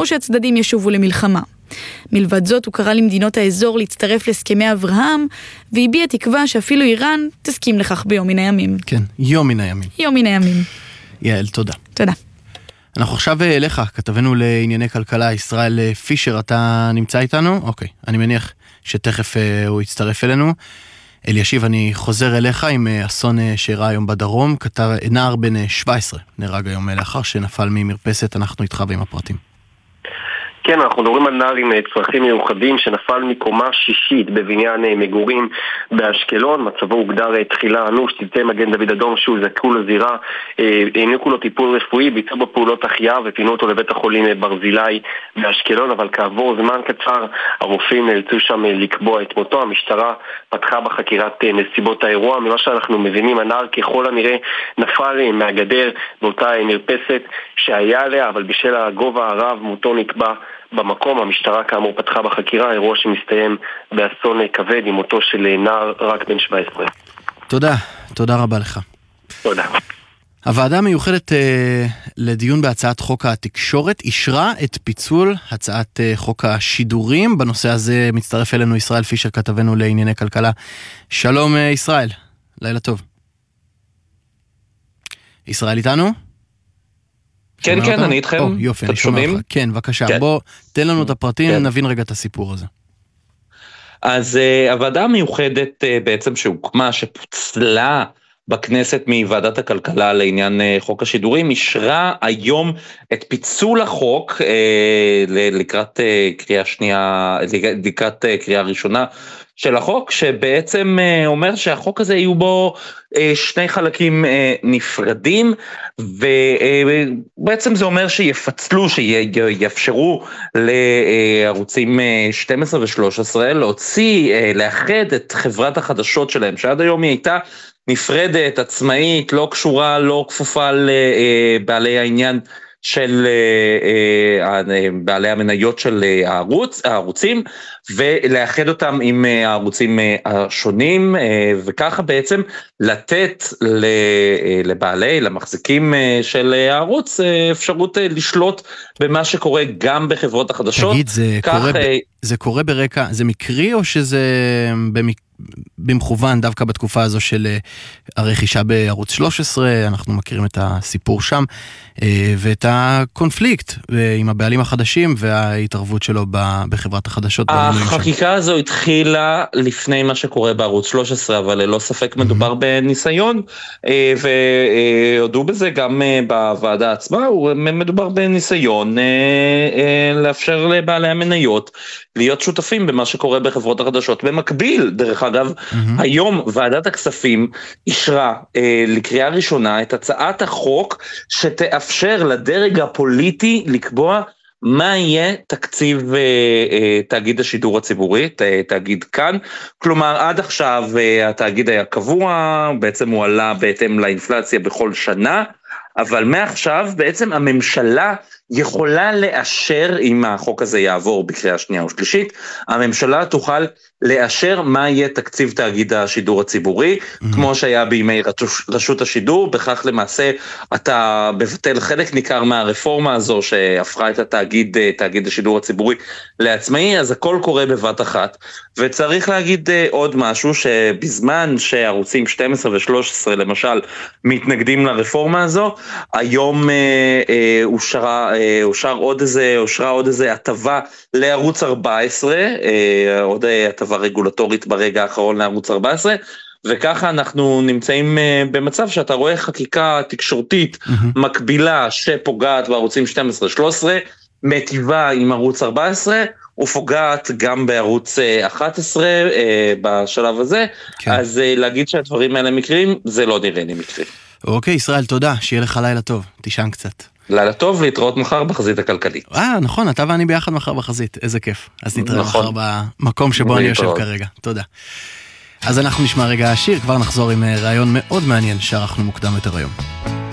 או שהצדדים ישובו למלחמה. מלבד זאת, הוא קרא למדינות האזור להצטרף להסכמי אברהם, והביע תקווה שאפילו איראן תסכים לכך ביום מן הימים. כן, יום מן הימים. יום מן הימים. יעל, תודה. תודה. אנחנו עכשיו אליך, כתבנו לענייני כלכלה, ישראל פישר, אתה נמצא איתנו? אוקיי, אני מניח שתכף הוא יצטרף אלינו. אלישיב, אני חוזר אליך עם אסון שאירע היום בדרום. נער בן 17 נהרג היום לאחר שנפל ממרפסת. אנחנו איתך ועם הפרטים. כן, אנחנו מדברים על נער עם צרכים מיוחדים שנפל מקומה שישית בבניין מגורים באשקלון. מצבו הוגדר תחילה אנוש. צוותי מגן דוד אדום שהוזעקו לזירה, העניקו לו טיפול רפואי, ביצעו בפעולות החייאה ופינו אותו לבית החולים ברזילי באשקלון, אבל כעבור זמן קצר הרופאים נאלצו שם לקבוע את מותו. המשטרה פתחה בחקירת נסיבות האירוע. ממה שאנחנו מבינים, הנער ככל הנראה נפל מהגדר באותה מרפסת שהיה עליה, אבל בשל הגובה הרב מותו נקבע במקום. המשטרה כאמור פתחה בחקירה, אירוע שמסתיים באסון כבד עם מותו של נער רק בן 17. תודה רבה לך. תודה. הוועדה המיוחדת לדיון בהצעת חוק התקשורת אישרה את פיצול הצעת חוק השידורים. בנושא הזה מצטרף אלינו ישראל פישר, כתבנו לענייני כלכלה. שלום ישראל, לילה טוב. ישראל איתנו? כן, כן, אני איתכם. יופי, אני שומע לך. כן, בבקשה. בוא, תן לנו את הפרטים, נבין רגע את הסיפור הזה. אז הוועדה המיוחדת בעצם שהוקמה, שפוצלה בכנסת מוועדת הכלכלה לעניין חוק השידורים, אישרה היום את פיצול החוק לקראת קריאה ראשונה של החוק, שבעצם אומר שהחוק הזה יהיו בו שני חלקים נפרדים, ובעצם זה אומר שיפצלו, שיאפשרו לערוצים 12 ו-13 לאחד את חברת החדשות שלהם, שעד היום היא הייתה נפרדת, עצמאית, לא קשורה, לא כפופה לבעלי העניין של בעלי המניות של הערוצים, ולאחד אותם עם הערוצים השונים, וככה בעצם לתת למחזיקים של הערוץ אפשרות לשלוט במה שקורה גם בחברות החדשות. תגיד, זה קורה ברקע, זה מקרי או שזה במכוון דווקא בתקופה הזו של הרכישה בערוץ 13, אנחנו מכירים את הסיפור שם, ואת הקונפליקט עם הבעלים החדשים וההתערבות שלו בחברת החדשות. החקיקה הזו התחילה לפני מה שקורה בערוץ 13, אבל ללא ספק מדובר בניסיון, והודו בזה גם בוועדה עצמה, מדובר בניסיון לאפשר לבעלי המניות להיות שותפים במה שקורה בחברות החדשות. במקביל, דרך אגב, היום ועדת הכספים אישרה לקריאה ראשונה את הצעת החוק שתאפשר לדרג הפוליטי לקבוע מה יהיה תקציב תאגיד השידור הציבורי, תאגיד כאן. כלומר, עד עכשיו התאגיד היה קבוע, בעצם הוא עלה בהתאם לאינפלציה בכל שנה, אבל מעכשיו בעצם הממשלה יכולה לאשר, אם החוק הזה יעבור בקריאה שנייה ושלישית, הממשלה תוכל לאשר מה יהיה תקציב תאגיד השידור הציבורי, כמו שהיה בימי רשות השידור. בכך למעשה אתה מבטל חלק ניכר מהרפורמה הזו שהפכה את תאגיד השידור הציבורי לעצמאי, אז הכל קורה בבת אחת. וצריך להגיד עוד משהו, שבזמן שערוצים 12 ו-13 למשל מתנגדים לרפורמה הזו, היום אושרה עוד איזה הטבה לערוץ 14, עוד הטבה רגולטורית ברגע האחרון לערוץ 14, וככה אנחנו נמצאים במצב שאתה רואה חקיקה תקשורתית מקבילה שפוגעת בערוצים 12-13, מטיבה עם ערוץ 14, ופוגעת גם בערוץ 11 בשלב הזה, אז להגיד שהדברים האלה מקרים, זה לא נראה לי מקרים. אוקיי, ישראל, תודה, שיהיה לך לילה טוב, תישן קצת. לילה טוב, להתראות מחר בחזית הכלכלית. נכון, אתה ואני ביחד מחר בחזית, איזה כיף. אז נתראה מחר במקום שבו אני יושב כרגע. תודה. אז אנחנו נשמע רגע השיר, כבר נחזור עם רעיון מאוד מעניין שערכנו מוקדם יותר היום.